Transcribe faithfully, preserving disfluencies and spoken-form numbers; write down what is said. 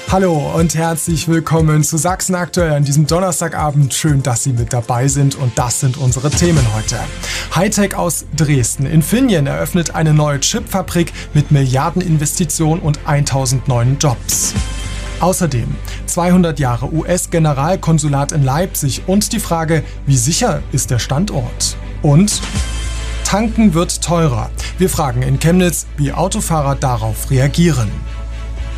Hallo und herzlich willkommen zu Sachsen aktuell an diesem Donnerstagabend. Schön, dass Sie mit dabei sind und das sind unsere Themen heute. Hightech aus Dresden. Infineon eröffnet eine neue Chipfabrik mit Milliardeninvestition und tausend neuen Jobs. Außerdem zweihundert Jahre U S-Generalkonsulat in Leipzig und die Frage, wie sicher ist der Standort? Und Tanken wird teurer. Wir fragen in Chemnitz, wie Autofahrer darauf reagieren.